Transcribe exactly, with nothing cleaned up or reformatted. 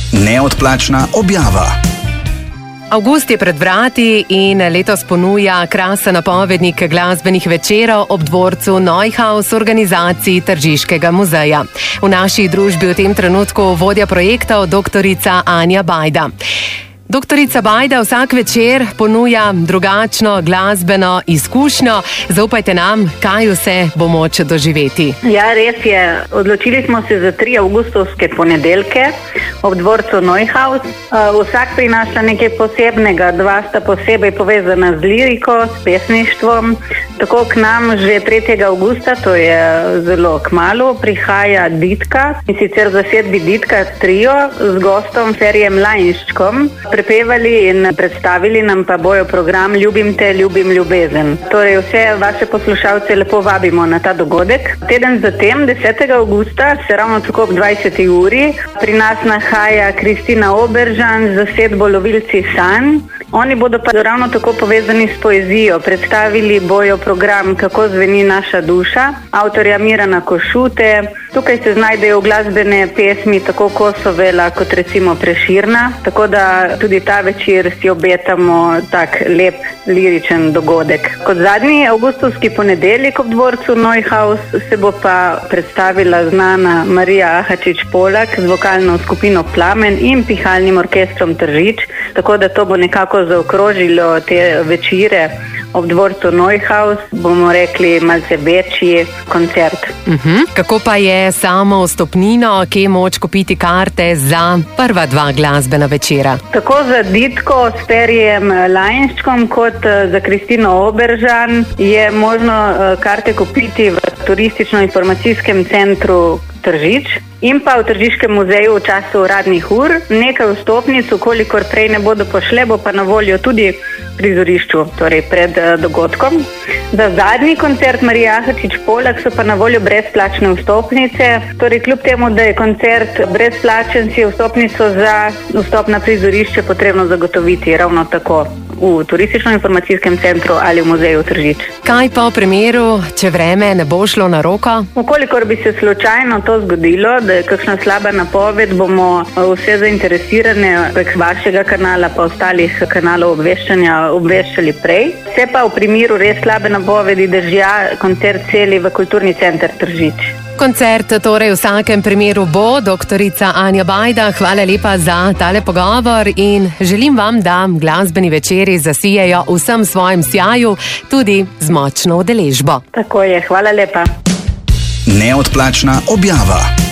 Neodplačna objava. Avgust je pred vrati in letos ponuja krasen napovednik glasbenih večerov ob dvorcu Neuhaus v organizaciji Tržiškega muzeja. V naši družbi v tem trenutku vodja projektov doktorica Anja Bajda. Doktorica Bajda vsak večer ponuja drugačno glasbeno izkušnjo. Zaupajte nam, kaj vse bo moč doživeti. Ja, res je. Odločili smo se za tri avgustovske ponedeljke ob dvorcu Neuhaus. Vsak prinaša nekaj posebnega. Dva sta posebej povezana z liriko, s pesništvom. Tako k nam že tretjega avgusta, to je zelo kmalu, prihaja Ditka, in sicer zasedbi Ditka trio z gostom Ferjem Lajnščkom. Prepevali in predstavili nam pa bojo program Ljubim te, ljubim ljubezen. Torej vse vaše poslušalce lepo vabimo na ta dogodek. Teden zatem, desetega avgusta, se ravno tako ob dvajseti uri, pri nas nahaja Kristina Oberžan z zasedbo Lovilci sanj. Oni bodo pa ravno tako povezani s poezijo. Predstavili bojo program Kako zveni naša duša, avtorja Mirana Košute. Tukaj se znajdejo glasbene pesmi tako Kosovela kot recimo Preširna, tako da tudi ta večer si obetamo tak lep liričen dogodek. Kot zadnji avgustovski ponedeljek ob dvorcu Neuhaus se bo pa predstavila znana Marija Ahačič-Polak z vokalno skupino Plamen in pihalnim orkestrom Tržič, tako da to bo nekako zaokrožilo te večere ob dvorcu Neuhaus, bomo rekli malce večji koncert. Uh-huh. Kako pa je samo vstopnino, kje je moč kupiti karte za prva dva glasbena večera? Tako za Ditko s Ferjem Lajnščkom kot za Kristino Oberžan je možno karte kupiti v turistično-informacijskem centru Tržič in pa v Tržiškem muzeju v času uradnih ur. Nekaj vstopnic, kolikor prej ne bodo pošle, bo pa na voljo tudi pri prizorišču, torej pred dogodkom. Za zadnji koncert Marije Ahačič-Polak so pa na voljo brezplačne vstopnice. Torej, kljub temu, da je koncert brezplačen, si je vstopnico za vstop na prizorišče potrebno zagotoviti ravno tako v turistično-informacijskem centru ali v muzeju Tržič. Kaj pa v primeru, če vreme ne bo šlo na roko? Vkolikor bi se slučajno to zgodilo, da je kakšna slaba napoved, bomo vse zainteresirane prek vašega kanala pa ostalih kanalov obveščanja obveščali prej. Se pa v primeru res slabe napovedi dežja koncert celi v Kulturni center Tržič. Koncert torej v vsakem primeru bo. Doktorica Anja Bajda, hvala lepa za tale pogovor in želim vam, da glasbeni večeri zasijejo vsem svojim sjaju, tudi z močno udeležbo. Tako je, hvala lepa. Neodplačna objava.